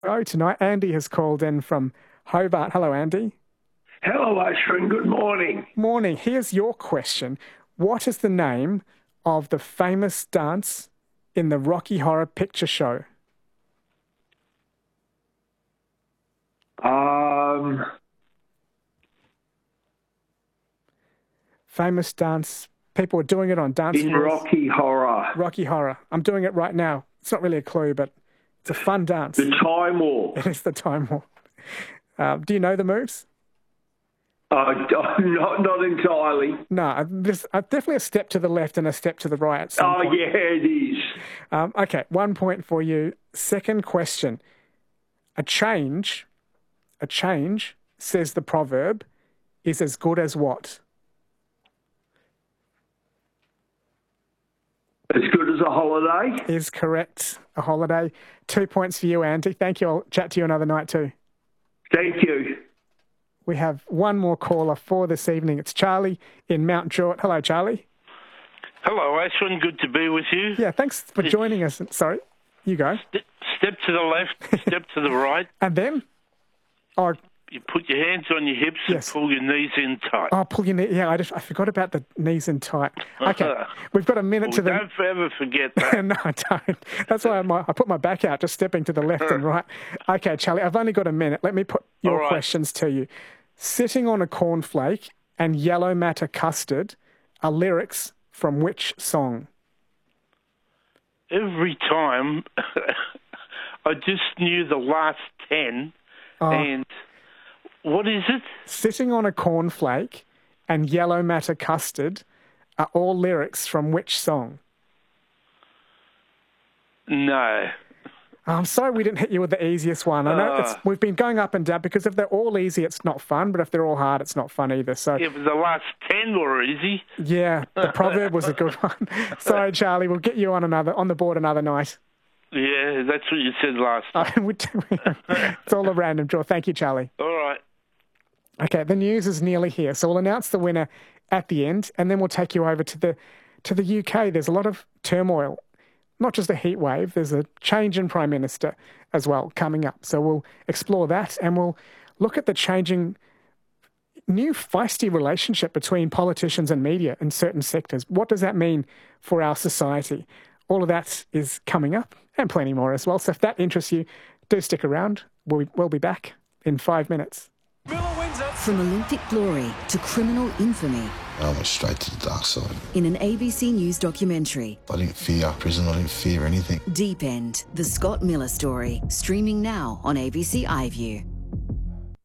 Oh, tonight Andy has called in from Hobart. Hello, Andy. Hello, Ashwin. Good morning. Morning. Here's your question. What is the name of the famous dance in the Rocky Horror Picture Show? Famous dance. People were doing it on dance In floors. Rocky Horror. Rocky Horror. I'm doing it right now. It's not really a clue, but it's a fun dance. The Time War. It is the Time War. Do you know the moves? Not entirely. No, there's definitely a step to the left and a step to the right at some point. Yeah, it is. Okay, 1 point for you. Second question. A change, says the proverb, is as good as what? As good as a holiday? Is correct. A holiday. 2 points for you, Andy. Thank you. I'll chat to you another night too. Thank you. We have one more caller for this evening. It's Charlie in Mount Druitt. Hello, Charlie. Hello, Ashwin. Good to be with you. Yeah, thanks for joining us. Sorry, you go. Step to the left, step to the right. And then? Oh, you put your hands on your hips and pull your knees in tight. Oh, pull your knees. Yeah, I forgot about the knees in tight. Okay, we've got a minute to the... Don't ever forget that. No, I don't. That's why I put my back out, just stepping to the left and right. Okay, Charlie, I've only got a minute. Let me put your questions to you. Sitting on a cornflake and yellow matter custard are lyrics from which song? Every time, I just knew the last 10, and what is it? Sitting on a cornflake and yellow matter custard are all lyrics from which song? No. I'm sorry we didn't hit you with the easiest one. I know we've been going up and down because if they're all easy, it's not fun. But if they're all hard, it's not fun either. So yeah, but the last 10 were easy. Yeah, the proverb was a good one. Sorry, Charlie. We'll get you on the board another night. Yeah, that's what you said last time. It's all a random draw. Thank you, Charlie. All right. Okay, the news is nearly here. So we'll announce the winner at the end, and then we'll take you over to the UK. There's a lot of turmoil. Not just a heat wave, there's a change in Prime Minister as well coming up. So we'll explore that and we'll look at the changing new feisty relationship between politicians and media in certain sectors. What does that mean for our society? All of that is coming up and plenty more as well. So if that interests you, do stick around. We'll be back in 5 minutes. From Olympic glory to criminal infamy. I went straight to the dark side. In an ABC News documentary. I didn't fear prison, I didn't fear anything. Deep End, the Scott Miller story. Streaming now on ABC iView.